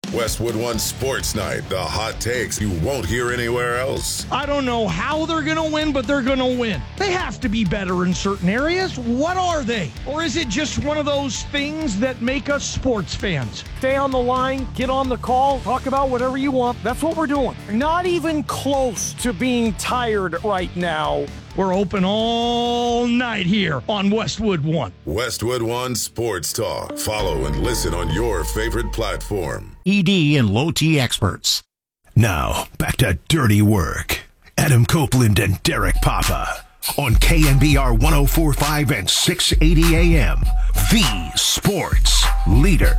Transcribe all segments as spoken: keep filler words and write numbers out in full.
Westwood One Sports Night, the hot takes you won't hear anywhere else. I don't know how they're going to win, but they're going to win. They have to be better in certain areas. What are they? Or is it just one of those things that make us sports fans? Stay on the line, get on the call, talk about whatever you want. That's what we're doing. Not even close to being tired right now. We're open all night here on Westwood One. Westwood One Sports Talk. Follow and listen on your favorite platform. E D and low T experts. Now, back to Dirty Work. Adam Copeland and Derek Papa on K N B R one oh four point five and six eighty A M. The Sports Leader.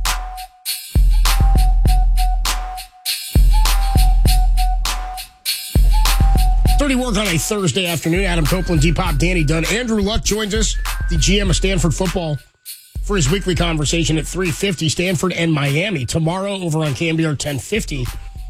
Dirty Work on a Thursday afternoon. Adam Copeland, D-Pop, Danny Dunn. Andrew Luck joins us, the G M of Stanford football, for his weekly conversation at three fifty. Stanford and Miami tomorrow over on K N B R ten fifty.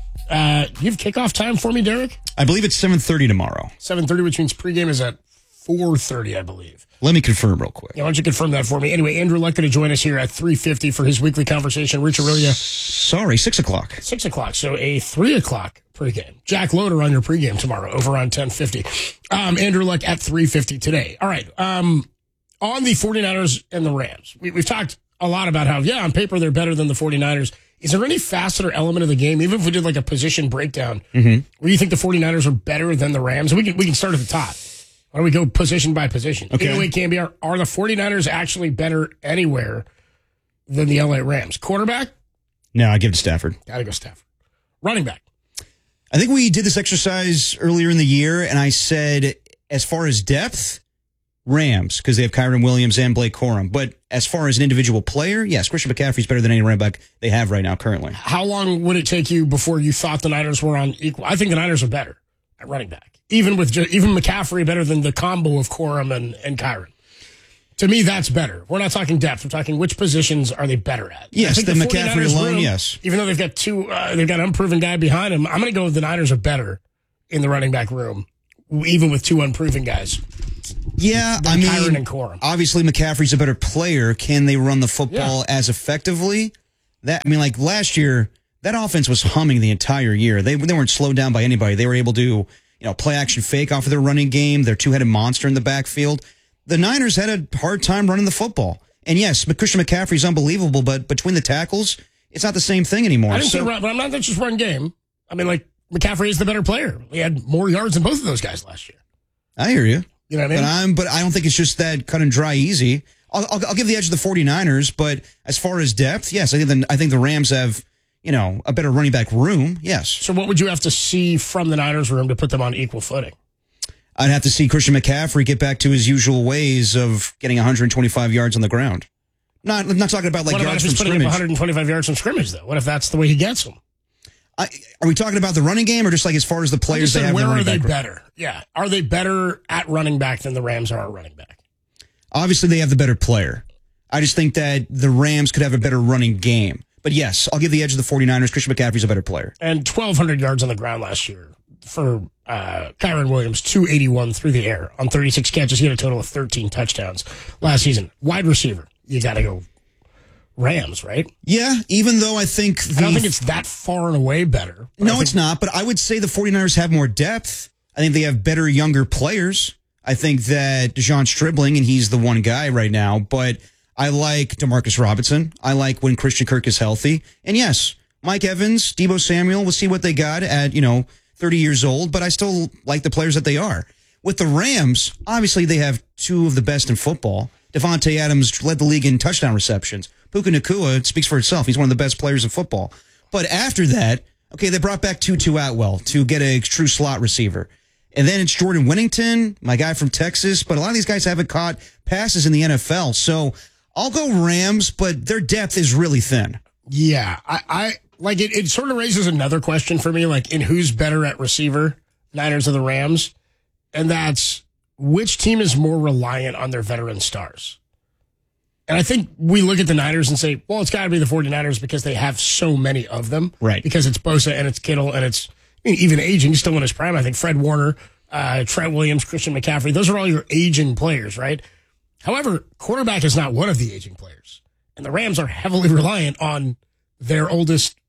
Uh, you have kickoff time for me, Derek? I believe it's seven thirty tomorrow. seven thirty, which means pregame is at four thirty, I believe. Let me confirm real quick. Yeah, why don't you confirm that for me? Anyway, Andrew Luck going to join us here at three fifty for his weekly conversation. Rich Aurelia. Sorry, six o'clock. six o'clock, so a three o'clock pregame. Jack Loader on your pregame tomorrow over on ten fifty. Um, Andrew Luck at three fifty today. All right, um, on the 49ers and the Rams, we, we've talked a lot about how, yeah, on paper they're better than the 49ers. Is there any facet or element of the game, even if we did like a position breakdown, mm-hmm. where you think the 49ers are better than the Rams? We can we can start at the top. Why don't we go position by position? Okay. Anyway, can be, are, are the 49ers actually better anywhere than the L A Rams? Quarterback? No, I give it to Stafford. Gotta go Stafford. Running back? I think we did this exercise earlier in the year, and I said, as far as depth, Rams, because they have Kyron Williams and Blake Corum. But as far as an individual player, yes, Christian McCaffrey's better than any running back they have right now currently. How long would it take you before you thought the Niners were on equal? I think the Niners are better at running back. Even with just, even McCaffrey better than the combo of Corum and, and Kyron. To me, that's better. We're not talking depth. We're talking which positions are they better at. Yes, the, the McCaffrey alone, room, yes. Even though they've got two, uh, they've got an unproven guy behind him. I'm going to go with the Niners are better in the running back room, even with two unproven guys. Yeah, I mean, Kyron and Corum. Obviously McCaffrey's a better player. Can they run the football yeah. as effectively? That I mean, like last year, that offense was humming the entire year. They they weren't slowed down by anybody. They were able to, you know, play action fake off of their running game. Their two-headed monster in the backfield. The Niners had a hard time running the football. And yes, Christian McCaffrey's unbelievable, but between the tackles, it's not the same thing anymore. I didn't so, say run, but I'm not that's just run game. I mean, like McCaffrey is the better player. He had more yards than both of those guys last year. I hear you. You know what I mean? But I'm, but I don't think it's just that cut and dry easy. I'll, I'll, I'll give the edge to the 49ers, but as far as depth, yes, I think the, I think the Rams have, you know, a better running back room. Yes. So what would you have to see from the Niners room to put them on equal footing? I'd have to see Christian McCaffrey get back to his usual ways of getting one hundred twenty-five yards on the ground. Not, not talking about like what yards about if from he's putting scrimmage. up one hundred twenty-five yards from scrimmage, though? What if that's the way he gets them? I, are we talking about the running game or just like as far as the players they have? Where the are they back better? Room? Yeah, are they better at running back than the Rams are at running back? Obviously, they have the better player. I just think that the Rams could have a better running game. But yes, I'll give the edge to the 49ers. Christian McCaffrey's a better player. And twelve hundred yards on the ground last year for uh, Kyron Williams, two eighty-one through the air on thirty-six catches. He had a total of thirteen touchdowns last season. Wide receiver, you got to go Rams, right? Yeah, even though I think the, I don't think it's that far and away better. No, it's not, but I would say the 49ers have more depth. I think they have better younger players. I think that Dejon Stribling, and he's the one guy right now, but I like DeMarcus Robinson. I like when Christian Kirk is healthy. And yes, Mike Evans, Deebo Samuel, we'll see what they got at, you know, thirty years old, but I still like the players that they are. With the Rams, obviously they have two of the best in football. Devontae Adams led the league in touchdown receptions. Puka Nacua speaks for itself. He's one of the best players in football. But after that, okay, they brought back Tutu Atwell to get a true slot receiver. And then it's Jordan Whittington, my guy from Texas. But a lot of these guys haven't caught passes in the N F L. So I'll go Rams, but their depth is really thin. Yeah, I, I like it. It sort of raises another question for me, like in who's better at receiver, Niners or the Rams? And that's which team is more reliant on their veteran stars? And I think we look at the Niners and say, well, it's got to be the 49ers because they have so many of them. Right. Because it's Bosa and it's Kittle and it's I mean, even aging, still in his prime. I think Fred Warner, uh, Trent Williams, Christian McCaffrey, those are all your aging players, right? However, quarterback is not one of the aging players. And the Rams are heavily reliant on their oldest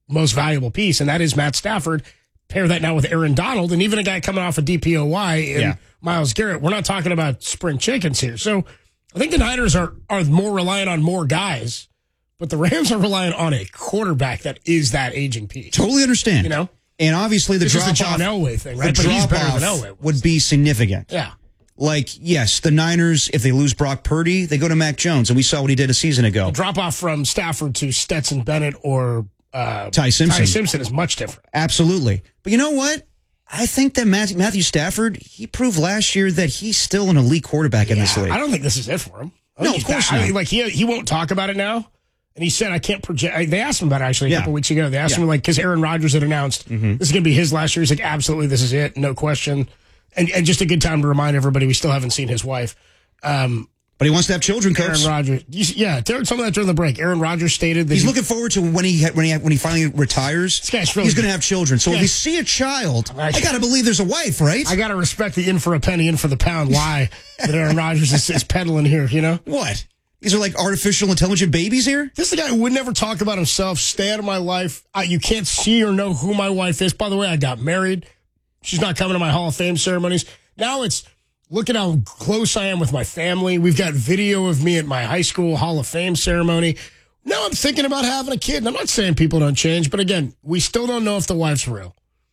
most valuable piece, and that is Matt Stafford. Pair that now with Aaron Donald, and even a guy coming off a D P O Y in Yeah. Myles Garrett. We're not talking about spring chickens here. So I think the Niners are are more reliant on more guys, but the Rams are reliant on a quarterback that is that aging piece. Totally understand. You know? And obviously the This is drop the John off, Elway thing, right? the But he's drop better than off Elway was. would be significant. Yeah. Like, yes, the Niners, if they lose Brock Purdy, they go to Mac Jones, and we saw what he did a season ago. Drop off from Stafford to Stetson Bennett or uh, Ty Simpson. Ty Simpson is much different. Absolutely. But you know what? I think that Matthew, Matthew Stafford, he proved last year that he's still an elite quarterback in this league. I don't think this is it for him. I No, think of he's course back. I not. mean, like he he won't talk about it now, and he said I can't project. They asked him about it actually a Yeah. couple weeks ago. They asked Yeah. him like because Aaron Rodgers had announced Mhm. this is going to be his last year. He's like, absolutely, this is it, no question. And and just a good time to remind everybody we still haven't seen his wife. Um, But he wants to have children, Coach. Aaron Rodgers, you, yeah, Derek, some of that during the break. Aaron Rodgers stated that He's he- looking forward to when he when he when he finally retires. This guy's really he's going to good. have children. So Yeah. if you see a child, I- I got to believe there's a wife, right? I got to respect the in for a penny, in for the pound lie that Aaron Rodgers is, is peddling here. You know what? These are like artificial intelligent babies here. This is the guy who would never talk about himself. Stay out of my life. I, you can't see or know who my wife is. By the way, I got married. She's not coming to my Hall of Fame ceremonies. Now it's look at how close I am with my family. We've got video of me at my high school Hall of Fame ceremony. Now I'm thinking about having a kid. And I'm not saying people don't change, but again, we still don't know if the wife's real.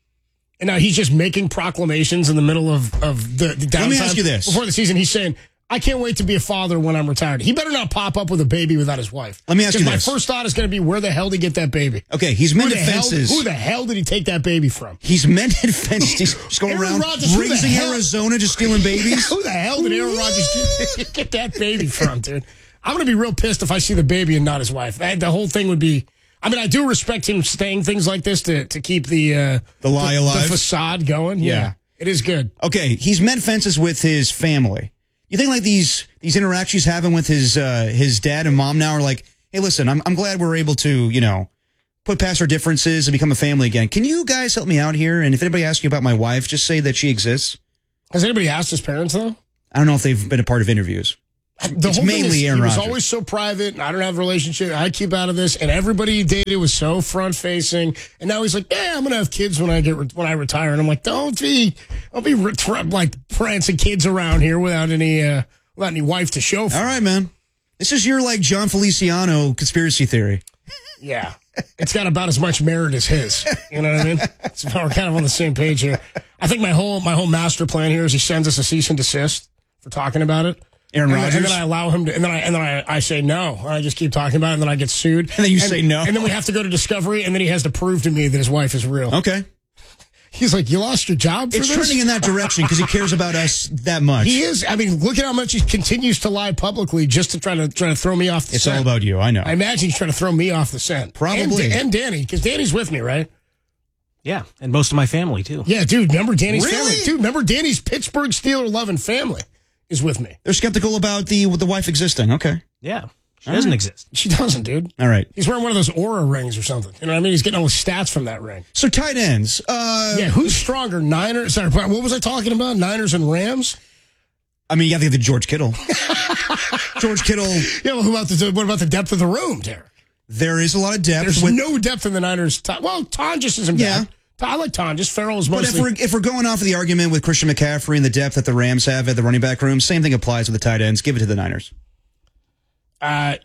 And now he's just making proclamations in the middle of, of the, the downtime. Let me ask you this. Before the season, he's saying, I can't wait to be a father when I'm retired. He better not pop up with a baby without his wife. Let me ask you my this. first thought is going to be, where the hell did he get that baby? Okay, he's Who mended the, hell, fences. who the hell did he take that baby from? He's mended fences. He's just going Aaron around Rodgers, who the raising hell- Arizona, just stealing babies. Who the hell did Aaron Rodgers get, get that baby from, dude? I'm going to be real pissed if I see the baby and not his wife. That, the whole thing would be... I mean, I do respect him saying things like this to, to keep the... Uh, The lie the, alive. The facade going. Yeah. Yeah. It is good. Okay, he's mended fences with his family. You think like these these interactions he's having with his uh, his dad and mom now are like, hey, listen, I'm I'm glad we're able to, you know, put past our differences and become a family again. Can you guys help me out here? And if anybody asks you about my wife, just say that she exists. Has anybody asked his parents, though? I don't know if they've been a part of interviews. The It's whole thing mainly is, Aaron he was Rodgers. always so private, and I don't have a relationship. I keep out of this, and everybody he dated was so front facing. And now he's like, "Yeah, I'm gonna have kids when I get re- when I retire." And I'm like, "Don't be, don't be re- tra- like prancing kids around here without any uh, without any wife to show for." All right, man. This is your like John Feliciano conspiracy theory. Yeah, it's got about as much merit as his. You know what I mean? So we're kind of on the same page here. I think my whole my whole master plan here is he sends us a cease and desist for talking about it. Aaron and, then- Rodgers? and then I allow him to, and then I and then I, I say no, and I just keep talking about it, and then I get sued. And then you say no. and then we have to go to Discovery, and then he has to prove to me that his wife is real. Okay. He's like, you lost your job for It's this? trending in that direction because he cares about us that much. He is. I mean, look at how much he continues to lie publicly just to try to try to throw me off the It's scent. all about you. I know. I imagine he's trying to throw me off the scent. Probably. And, and Danny, because Danny's with me, right? Yeah, and most of my family, too. Yeah, dude, remember Danny's Really? family? Dude, remember Danny's Pittsburgh Steeler-loving family is with me. They're skeptical about the with the wife existing. Okay. Yeah, she doesn't exist. She doesn't, dude. All right. He's wearing one of those Aura rings or something. You know what I mean? He's getting all the stats from that ring. So tight ends. Uh, Yeah, who's stronger, Niners? Sorry, what was I talking about? Niners and Rams? I mean, you have to get the George Kittle. George Kittle. Yeah, well, who about the, what about the depth of the room, Derek? There is a lot of depth. There's with, no depth in the Niners. Well, Tonjes isn't Yeah. bad. I like Tonjes. Farrell is but mostly... if we're if we're going off of the argument with Christian McCaffrey and the depth that the Rams have at the running back room, same thing applies with the tight ends. Give it to the Niners. Uh,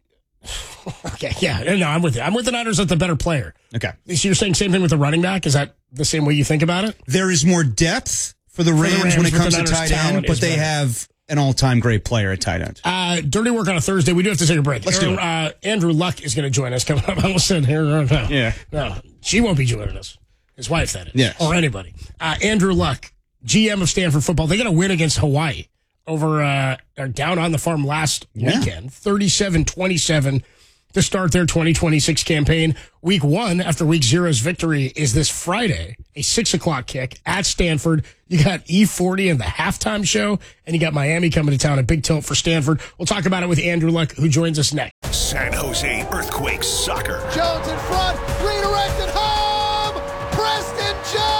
okay, yeah. No, I'm with you. I'm with the Niners as the better player. Okay. So you're saying same thing with the running back? Is that the same way you think about it? There is more depth for the Rams, Rams, when it but the comes to Niners' tight talent end, but is they better. have an all-time great player at tight end. Uh, dirty work on a Thursday. We do have to take a break. Let's do it. Uh, Andrew Luck is going to join us coming up. I almost said here. No, Yeah. no, she won't be joining us. His wife, that is. Yes. Or anybody. Uh, Andrew Luck, G M of Stanford football. They got a win against Hawaii over uh, or down on the farm last Yeah. weekend, thirty-seven twenty-seven to start their twenty twenty-six campaign. Week one after week zero's victory is this Friday, a six o'clock kick at Stanford. You got E forty and the halftime show, and you got Miami coming to town at Big Tilt for Stanford. We'll talk about it with Andrew Luck, who joins us next. San Jose Earthquakes soccer. Jones in front, redirected home! Preston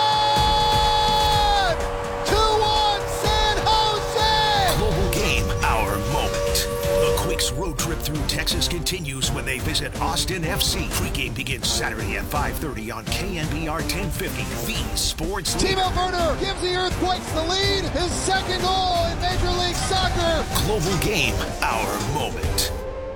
John! two one San Jose! Global game, our moment. The Quakes road trip through ten Texas continues when they visit Austin F C. Pregame begins Saturday at five thirty on K N B R ten fifty, the sports leader. Timo Werner gives the Earthquakes the lead. His second goal in Major League Soccer. Global game, our moment.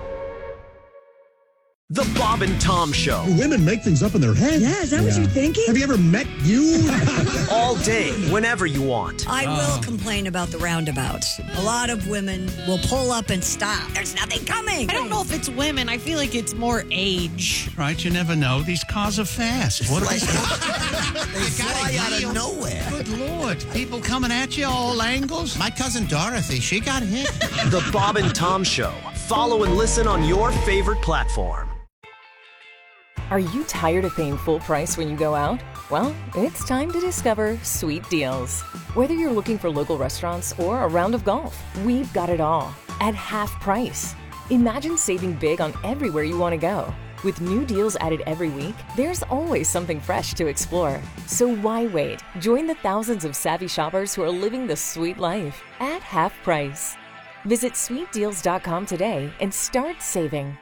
The Bob and Tom Show. Women make things up in their head. Yeah, is that yeah. what you're thinking? Have you ever met you? All day, whenever you want. I will uh. complain about the roundabouts. A lot of women will pull up and stop. There's nothing coming. I don't know if it's women. I feel like it's more age. Right, you never know. These cars are fast. What they fly out of nowhere. Good Lord. People coming at you all angles. My cousin Dorothy, she got hit. The Bob and Tom Show. Follow and listen on your favorite platform. Are you tired of paying full price when you go out? Well, it's time to discover Sweet Deals. Whether you're looking for local restaurants or a round of golf, we've got it all at half price. Imagine saving big on everywhere you want to go. With new deals added every week, there's always something fresh to explore. So why wait? Join the thousands of savvy shoppers who are living the sweet life at half price. Visit sweet deals dot com today and start saving.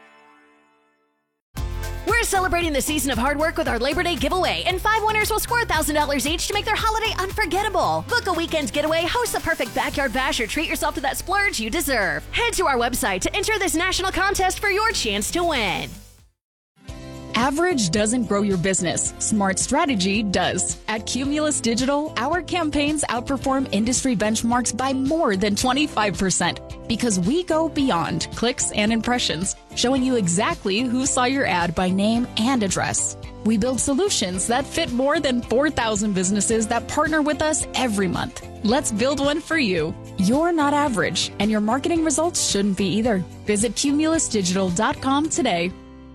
We're celebrating the season of hard work with our Labor Day giveaway, and five winners will score one thousand dollars each to make their holiday unforgettable. Book a weekend getaway, host the perfect backyard bash, or treat yourself to that splurge you deserve. Head to our website to enter this national contest for your chance to win. Average doesn't grow your business. Smart strategy does. At Cumulus Digital, our campaigns outperform industry benchmarks by more than twenty-five percent because we go beyond clicks and impressions, showing you exactly who saw your ad by name and address. We build solutions that fit more than four thousand businesses that partner with us every month. Let's build one for you. You're not average, and your marketing results shouldn't be either. Visit cumulus digital dot com today.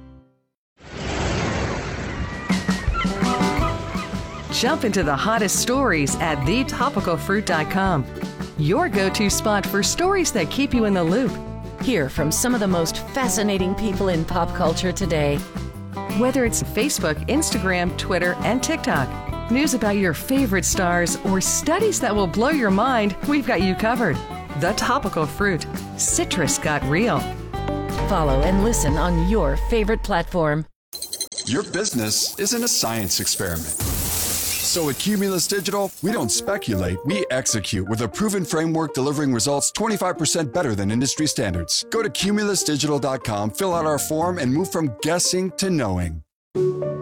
Jump into the hottest stories at the topical fruit dot com. Your go-to spot for stories that keep you in the loop. Hear from some of the most fascinating people in pop culture today. Whether it's Facebook, Instagram, Twitter, and TikTok, news about your favorite stars, or studies that will blow your mind, we've got you covered. The Topical Fruit. Citrus got real. Follow and listen on your favorite platform. Your business isn't a science experiment. So at Cumulus Digital, we don't speculate, we execute with a proven framework delivering results twenty-five percent better than industry standards. Go to cumulus digital dot com, fill out our form, and move from guessing to knowing.